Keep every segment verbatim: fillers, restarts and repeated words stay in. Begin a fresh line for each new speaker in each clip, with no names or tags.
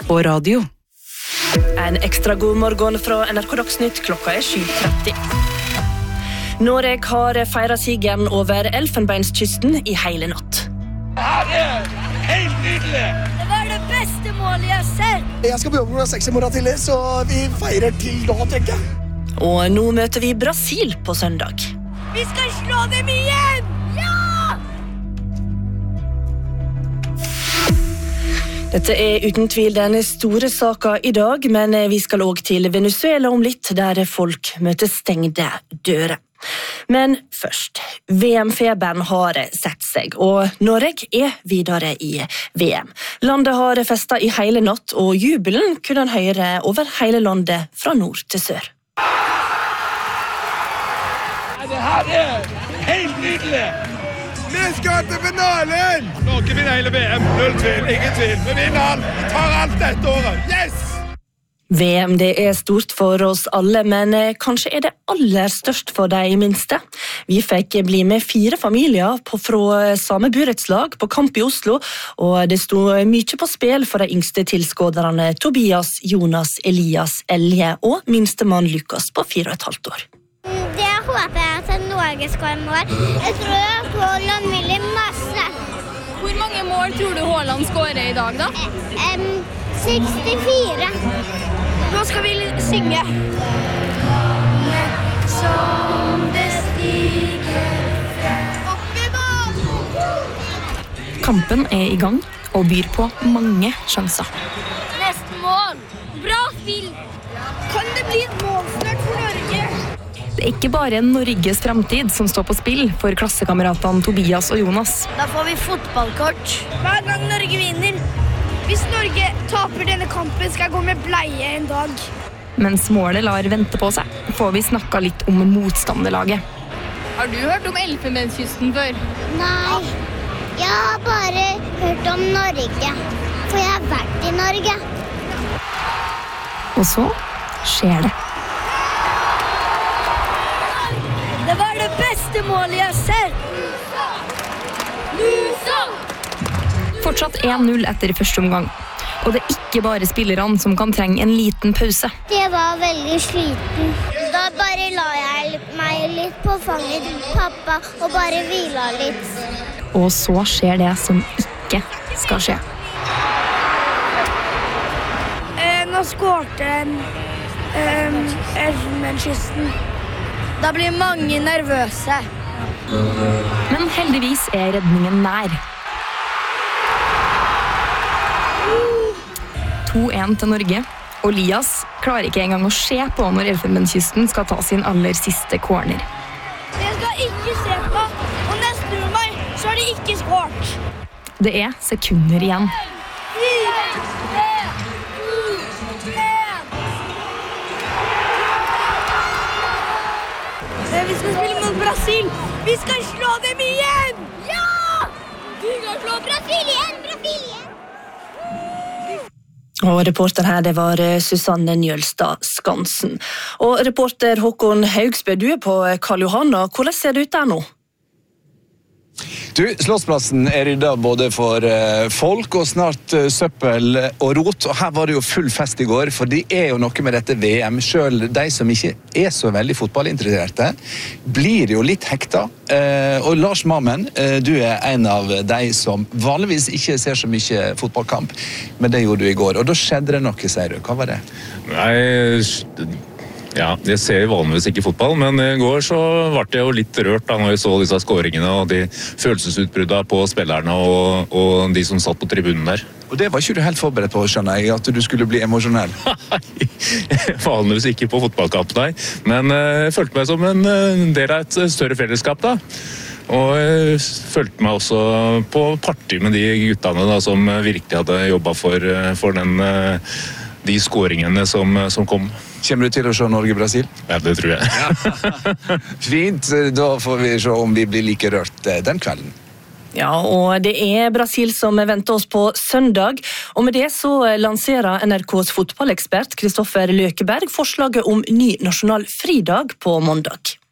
på radio.
En ekstra god morgen fra N R K Dagsnytt, klokka er sju tretti. Norge har feiret sigeren over Elfenbenskysten i hele natt.
Det er helt nydelig!
Det var det beste målet jeg har sett.
Jeg skal på jobb med seks i morgen tidlig, så vi feirer til da, tenker jeg.
Og nå møter vi Brasil på søndag.
Vi skal slå dem igjen! Ja!
Dette er uten tvil den store saken i dag, men vi skal også til Venezuela om litt, der folk møter stengte dører. Men først, V M-feberen har sett seg, og Norge er videre i V M. Landet har festet i hele natt, og jubelen kunne han høre over hele landet fra nord til sør.
Det her er helt nydelig! Vi skal til finalen! Norge vinner hele V M, null tvil, ingen tvil. Vi vinner alt, vi tar alt dette året, yes!
V M det er stort for oss alle, men kanskje er det aller størst for de minste. Vi fikk bli med fire familier på, fra samme burettslag på kamp i Oslo, og det stod mye på spill for de yngste tilskåderne Tobias, Jonas, Elias, Elje og minstemann Lukas på fire og et halvt år.
Det håper jeg at Norge skal ha mål. Jeg tror at Haaland vil masse.
Hvor mange mål tror du Haaland skårer i dag da?
Um, sekstifire.
Nå skal vi synge. Som det stiger opp i mål.
Kampen er i gang og byr på mange sjanser.
Neste mål. Bra spill. Kan det bli et målstart for Norge?
Det er ikke bare Norges fremtid som står på spill for klassekameratene Tobias og Jonas.
Da får vi fotballkort. Hver gang Norge vinner. Hvis Norge taper denne kampen, skal jeg gå med bleie en dag.
Mens målet lar vente på seg, får vi snakket litt om motstanderlaget.
Har du hørt om Elfenbenskysten før?
Nei, jeg har bare hørt om Norge. For jeg har vært i Norge.
Og så skjer det.
Det var det beste målet jeg har sett. Lusa!
Fortsatt én null etter første omgang. Og det er ikke bare spillerne som kan trenge en liten pause.
Jeg var veldig sliten. Da bare la jeg meg litt på fanget til pappa og bare hvila litt.
Og så skjer det som ikke skal skje.
Eh, nå skårte en eh, Elfenbenskysten. Da blir mange nervøse.
Men heldigvis er redningen nær. to én til Norge, og Elias klarer ikke engang å se på når Elfenbenskysten skal ta sin aller siste corner.
Jeg skal ikke se på, og neste meg så har de ikke skårt.
Det er sekunder igjen.
Fire, tre, to, en. Vi skal spille mot Brasil. Vi skal slå dem igjen!
Ja! Vi skal slå Brasil igjen, Brasil igjen!
Og reporter her, det var Susanne Njølstad Skansen. Og reporter Håkon Haugsbø, du er på Karl Johan. Hvordan ser det ut der nå?
Du, Slottsplassen er ryddet både for uh, folk og snart uh, søppel og rot. Og her var det jo full fest i går, for det er jo noe med dette V M. Selv de som ikke er så veldig fotballinteresserte, blir jo litt hekta. Uh, og Lars Mammen, uh, du er en av de som vanligvis ikke ser så mye fotballkamp, men det gjorde du i går. Og da skjedde det noe, sier du. Hva var det?
Nei... Ja, jeg ser vanligvis ikke fotball, men i går så ble jeg jo litt rørt da når jeg så disse skåringene og de følelsesutbruddene på spillerne og, og de som satt på tribunen der.
Og det var ikke du helt forberedt på, skjønner jeg, at du skulle bli emosjonell?
Nei, vanligvis ikke på fotballkamp, nei. Men jeg følte meg som en del av et større fellesskap da. Og jeg følte meg også på party med de guttene da, som virkelig hadde jobbet for, for den, de skåringene som, som kom.
Kommer du til å se Norge-Brasil?
Ja, det tror jeg.
Ja. Fint, da får vi se om vi blir like rørt den kvelden.
Ja, og det er Brasil som venter oss på søndag, og med det så lanserer N R K's fotballekspert Kristoffer Løkeberg forslaget om ny nasjonal fridag på mandag.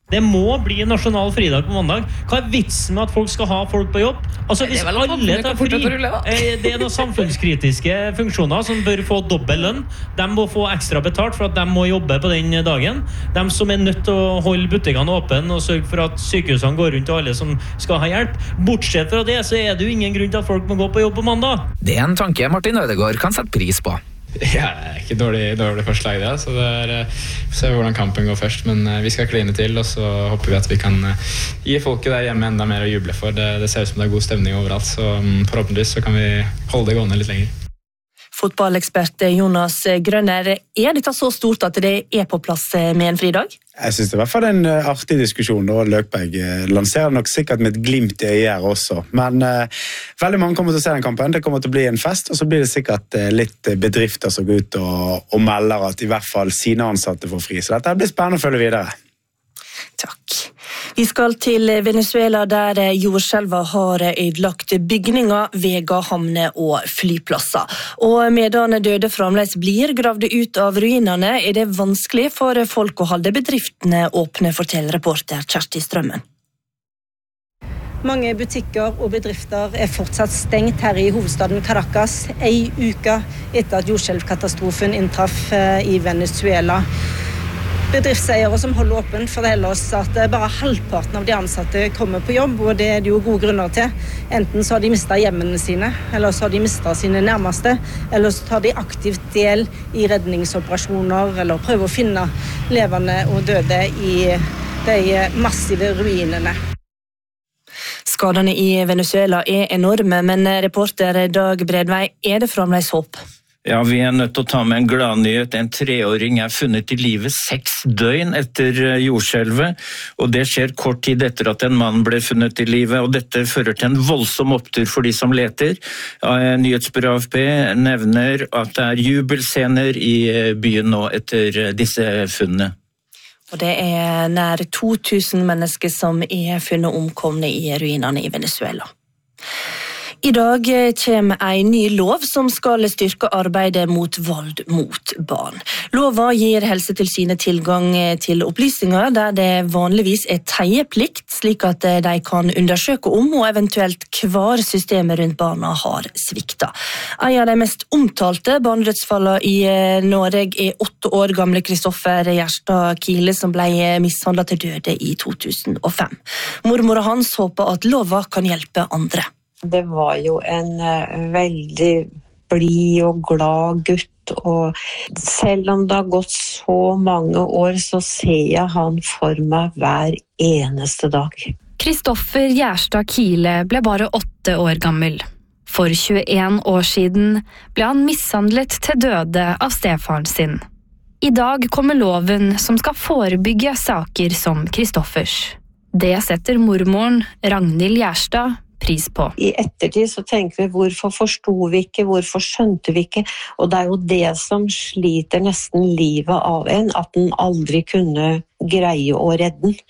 Det må bli en nasjonal fridag på mandag. Hva er vitsen med at folk skal ha folk på jobb? Altså, hvis alle tar fri, det er noen samfunnskritiske funksjoner som bør få dobbelt lønn. De må få ekstra betalt for at de må jobbe på den dagen. De som er nødt til å holde butikkene åpne og sørge for at sykehusene går rundt og alle som skal ha hjelp. Bortsett fra det, så er det jo ingen grunn til at folk må gå på jobb på mandag.
Det er en tanke Martin Ødegaard kan sette pris på.
Ja, det er ikke dårlig, dårlig forslag det, så det er, vi ser hvordan kampen går først, men vi skal kline til, og så håper vi at vi kan gi folket der hjemme enda mer å juble for. Det, det ser ut som det er god stemning overalt, så forhåpentligvis så kan vi holde det gående litt lenger.
Fotballekspert Jonas Grønner, er dette så stort at det er på plass med en fridag?
Jeg synes det er i hvert fall en artig diskusjon, og Løkberg lanserer nok sikkert med et glimt i øyet her også. Men uh, veldig mange kommer til å se den kampen, det kommer til å bli en fest, og så blir det sikkert uh, litt bedrifter som går ut og, og melder at i hvert fall sine ansatte får fri. Så dette blir spennende å følge videre.
Takk. Vi skal til Venezuela, der jordskjelvet har ødelagt bygninger, veier, havner og flyplasser. Og medan døde fremdeles blir gravd ut av ruinene, er det vanskelig for folk å holde bedriftene åpne, forteller reporter Kjersti Strømmen.
Mange butikker og bedrifter er fortsatt stengt her i hovedstaden Caracas, en uke etter at jordskjelvkatastrofen inntraff i Venezuela. Bedriftseiere som holder åpen forteller oss at bare halvparten av de ansatte kommer på jobb, og det er det jo gode grunner til. Enten så har de mistet hjemmene sine, eller så har de mistet sine nærmeste, eller så tar de aktivt del i redningsoperasjoner, eller prøver å finne levende og døde i de massive ruinene.
Skadene i Venezuela er enorme, men reporter Dag Bredvei, er det fremdeles håp?
Ja, vi er nødt til å ta med en gladnyhet. En treåring er funnet i live seks døgn etter jordskjelvet, og det skjer kort tid etter at en mann ble funnet i live, og dette fører til en voldsom opptur for de som leter. Nyhetsbyrået A F P nevner at det er jubelscener i byen nå etter disse funnene.
Og det er nær to tusen mennesker som er funnet omkomne i ruinene i Venezuela. I dag kommer en ny lov som skal styrke arbeidet mot vold mot barn. Loven gir Helsetilsynet tilgang til opplysninger der det vanligvis er teieplikt, slik at de kan undersøke om og eventuelt hver systemet rundt barna har sviktet. En av de mest omtalte barnedødsfallene i Norge er åtte år gamle Kristoffer Gjerstad Kile, som ble mishandlet til døde i to tusen og fem. Mormor hans håper at loven kan hjelpe andre.
Det var jo en uh, veldig blid og glad gutt, og selv om det har gått så mange år, så ser jeg han for meg hver eneste dag.
Kristoffer Gjerstad Kile ble bare åtte år gammel. For tjueen år siden ble han mishandlet til døde av stefaren sin. I dag kommer loven som skal forebygge saker som Kristoffers. Det setter mormoren, Ragnhild Gjerstad, pris på.
I ettertid så tenker vi, hvorfor forstod vi ikke, hvorfor skjønte vi ikke, og det er jo det som sliter nesten livet av en, at den aldri kunne greie å redde den.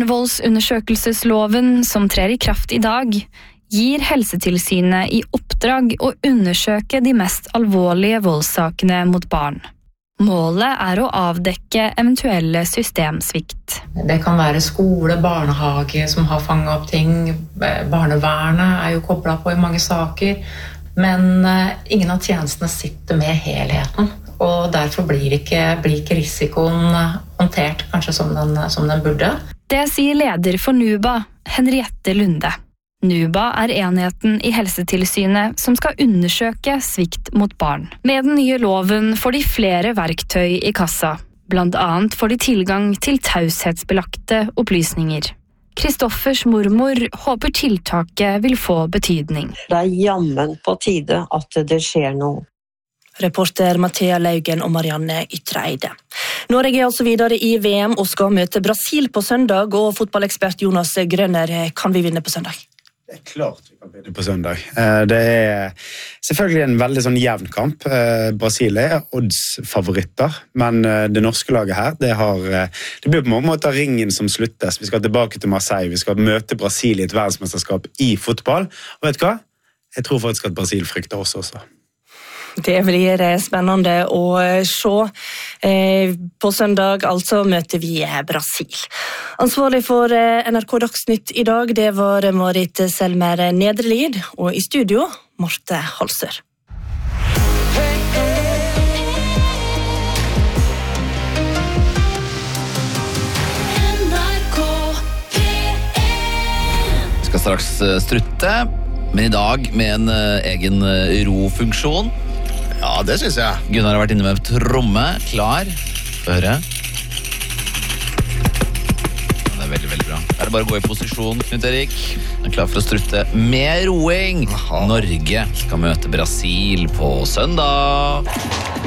Barnevoldsundersøkelsesloven, som trer i kraft i dag, gir Helsetilsynet i oppdrag å undersøke de mest alvorlige voldssakene mot barn. Målet er å avdekke eventuelle systemsvikt.
Det kan være skole, barnehage som har fanget opp ting. Barnevernet er jo koblet på i mange saker. Men ingen av tjenestene sitter med helheten. Og derfor blir ikke, blir ikke risikoen håndtert kanskje som den, som den burde.
Det sier leder for NUBA, Henriette Lunde. NUBA er enheten i Helsetilsynet som skal undersøke svikt mot barn. Med den nye loven får de flere verktøy i kassa. Blant annet får de tilgang til taushetsbelagte opplysninger. Kristoffers mormor håper tiltaket vil få betydning.
Det er jammen på tide at det skjer noe.
Reporter Mathea Laugen og Marianne Ytreide. Norge er altså videre i V M og skal møte Brasil på søndag, og fotballekspert Jonas Grønner, kan vi vinne på søndag?
Det er klart vi kan vinne på søndag. Det er selvfølgelig en veldig sånn jevn kamp. Brasil er oddsfavoritter, men det norske laget her, det, har, det blir på mange måter ringen som sluttes. Vi skal tilbake til Marseille, vi skal møte Brasil i et verdensmesterskap i fotball. Og vet du hva? Jeg tror faktisk at Brasil frykter oss også.
Det blir spennende å se. På søndag altså møter vi Brasil. Ansvarlig for N R K Dagsnytt i dag, det var Marit Selmer Nedrelid, og i studio Marte Halsør.
Skal straks strutte, men i dag med en egen rofunksjon.
Ja, det synes jeg.
Gunnar har vært inne med tromme, klar. Få høre. Det er veldig, veldig bra. Er det bare å gå i posisjon, Knut Erik? Er klar for å strutte med roing. Aha. Norge skal møte Brasil på søndag.